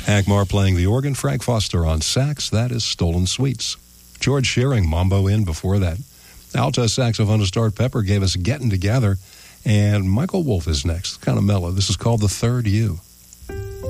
Hank Marr playing the organ, Frank Foster on sax. That is Stolen Sweets. George Shearing, Mambo In before that. Alto saxophonist Art Pepper gave us Getting Together, and Michael Wolff is next. Kind of mellow. This is called The Third You.